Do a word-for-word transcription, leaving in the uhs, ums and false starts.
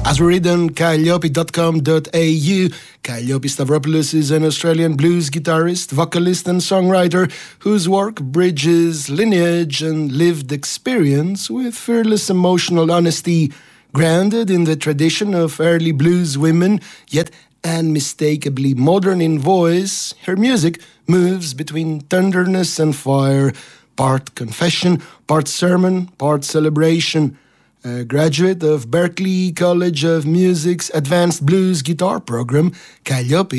As we read on calliope dot com dot a u, Calliope Stavropoulos is an Australian blues guitarist, vocalist and songwriter whose work bridges lineage and lived experience with fearless emotional honesty, grounded in the tradition of early blues women, yet unmistakably modern in voice. Her music moves between tenderness and fire, part confession, part sermon, part celebration. A graduate of Berklee College of Music's Advanced Blues Guitar Program, Calliope